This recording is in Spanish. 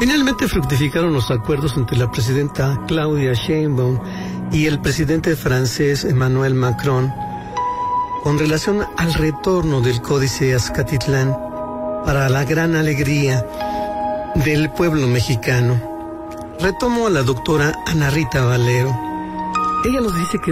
Finalmente fructificaron los acuerdos entre la presidenta Claudia Sheinbaum y el presidente francés Emmanuel Macron con relación al retorno del Códice Azcatitlán para la gran alegría del pueblo mexicano. Retomo a la doctora Ana Rita Valero. Ella nos dice que